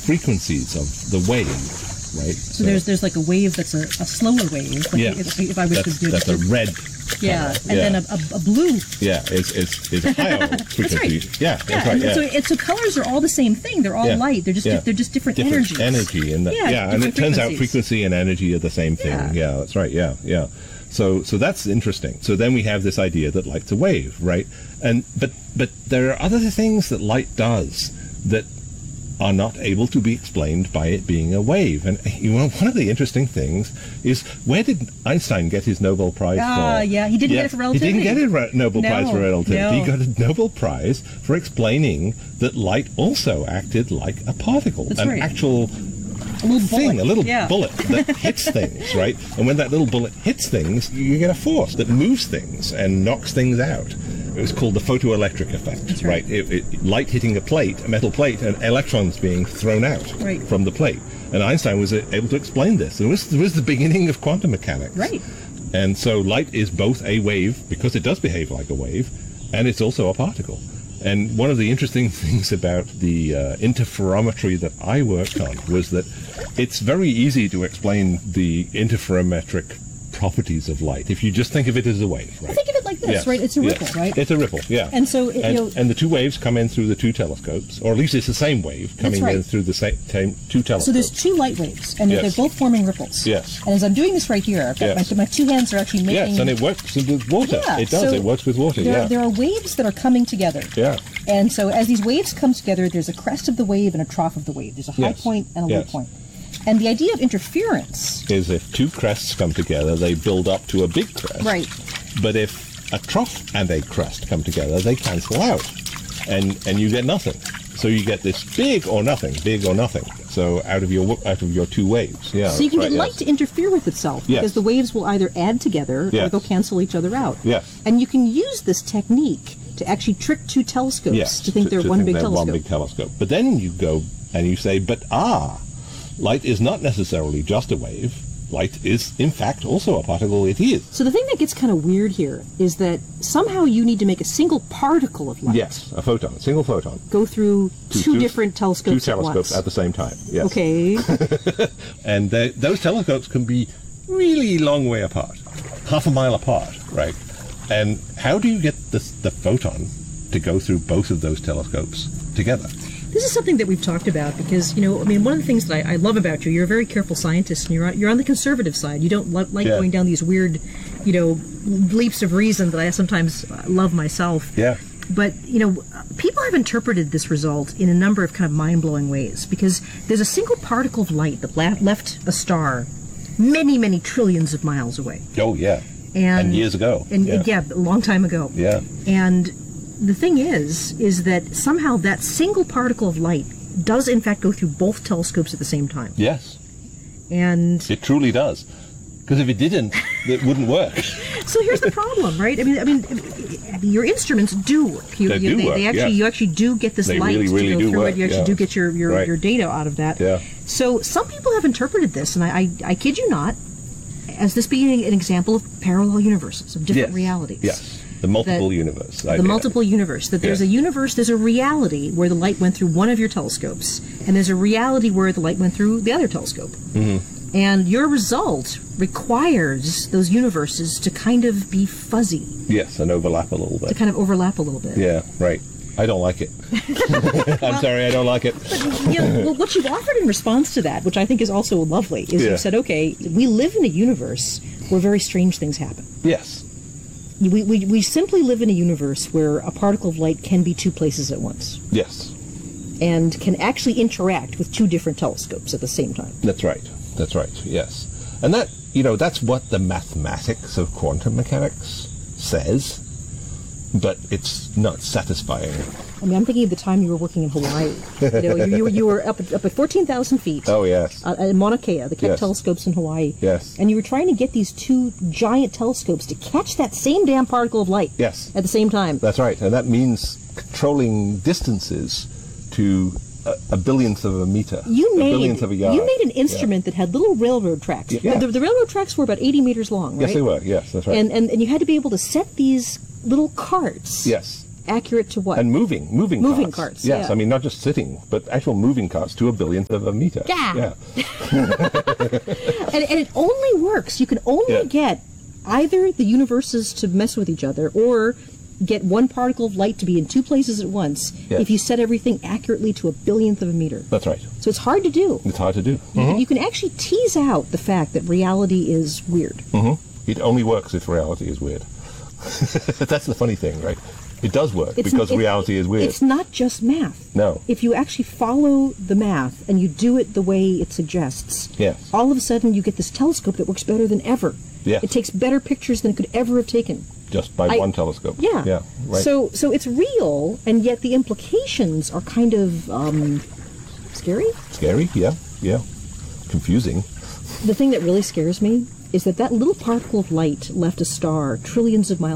frequencies of the wave, right? So there's like a wave that's a slower wave. Like if I was to do that's a red. Yeah, and then a blue. Yeah, it's a higher frequency. That's right. Yeah, that's right. Yeah. So colors are all the same thing. They're all light. They're just different energies. Energy and and it turns out frequency and energy are the same thing. Yeah, that's right. Yeah. So that's interesting. So then we have this idea that light's a wave, right? And but there are other things that light does that are not able to be explained by it being a wave. And one of the interesting things is, where did Einstein get his Nobel Prize for? Yeah, he didn't get it for relativity. He didn't get a Nobel Prize for relativity. No. He got a Nobel Prize for explaining that light also acted like a particle, actual thing, a little bullet that hits things, right? And when that little bullet hits things, you get a force that moves things and knocks things out. It was called the photoelectric effect. That's right. Light hitting a metal plate, and electrons being thrown out from the plate. And Einstein was able to explain this. It was the beginning of quantum mechanics. Right. And so light is both a wave, because it does behave like a wave, and it's also a particle. And one of the interesting things about the interferometry that I worked on was that it's very easy to explain the interferometric properties of light if you just think of it as a wave, right? Think of it like this, right? It's a ripple, right? It's a ripple, yeah. And so, and the two waves come in through the two telescopes, or at least it's the same wave coming in through the same two telescopes. So there's two light waves, and they're both forming ripples. Yes. And as I'm doing this right here, I've got my two hands are actually making... Yes, and it works with water. Yeah, it does. So it works with water, there are waves that are coming together. Yeah. And so as these waves come together, there's a crest of the wave and a trough of the wave. There's a high point and a low point. And the idea of interference is, if two crests come together, they build up to a big crest. Right. But if a trough and a crest come together, they cancel out, and you get nothing. So you get this big or nothing. So out of your two waves. Yeah. So you can get light to interfere with itself, because the waves will either add together or they'll cancel each other out. Yes. And you can use this technique to actually trick two telescopes to think they're one big telescope. But then you go and you say, light is not necessarily just a wave. Light is, in fact, also a particle. It is. So the thing that gets kind of weird here is that somehow you need to make a single particle of light. Yes, a single photon. Go through two different telescopes at once. At the same time, yes. Okay. And those telescopes can be really long way apart, half a mile apart, right? And how do you get the photon to go through both of those telescopes together? This is something that we've talked about because, one of the things that I love about you, you're a very careful scientist, and you're on the conservative side. You don't like going down these weird, leaps of reason that I sometimes love myself. Yeah. But, people have interpreted this result in a number of kind of mind-blowing ways, because there's a single particle of light that left a star many, many trillions of miles away. Oh, yeah. And years ago. A long time ago. Yeah. And the thing is that somehow that single particle of light does in fact go through both telescopes at the same time. Yes. And it truly does. Because if it didn't, it wouldn't work. So here's the problem, right? I mean, your instruments do work. You actually do get this light really, really to go through work. it. You actually do get your data out of that. Yeah. So some people have interpreted this, and I kid you not, as this being an example of parallel universes, of different realities. Yes. The multiple universe. The multiple universe. That there's a universe, there's a reality where the light went through one of your telescopes, and there's a reality where the light went through the other telescope. Mm-hmm. And your result requires those universes to kind of be fuzzy. Yes, and overlap a little bit. To kind of overlap a little bit. Yeah, right. I don't like it. I'm sorry, I don't like it. But, what you've offered in response to that, which I think is also lovely, is you've said, okay, we live in a universe where very strange things happen. Yes. We simply live in a universe where a particle of light can be two places at once. Yes. And can actually interact with two different telescopes at the same time. That's right, yes. And that's what the mathematics of quantum mechanics says, but it's not satisfying. I mean, I'm thinking of the time you were working in Hawaii. You were up at 14,000 feet. Oh, yes. At Mauna Kea, the Keck telescopes in Hawaii. Yes. And you were trying to get these two giant telescopes to catch that same damn particle of light. Yes. At the same time. That's right. And that means controlling distances to a billionth of a meter. A billionth of a yard. You made an instrument that had little railroad tracks. Yeah. The railroad tracks were about 80 meters long, right? Yes, they were. Yes, that's right. And you had to be able to set these little carts. Yes. accurate to what? And moving parts. Yes, yeah. I mean not just sitting, but actual moving parts to a billionth of a meter. Yeah. And it only works. You can only get either the universes to mess with each other or get one particle of light to be in two places at once if you set everything accurately to a billionth of a meter. That's right. So it's hard to do. It's hard to do. You can actually tease out the fact that reality is weird. It only works if reality is weird. That's the funny thing, right? It does work because reality is weird. It's not just math. No. If you actually follow the math and you do it the way it suggests, all of a sudden you get this telescope that works better than ever. Yes. It takes better pictures than it could ever have taken. Just by one telescope. Yeah. Yeah. Right. So it's real, and yet the implications are kind of scary. Scary? Yeah. Yeah. Confusing. The thing that really scares me is that little particle of light left a star trillions of miles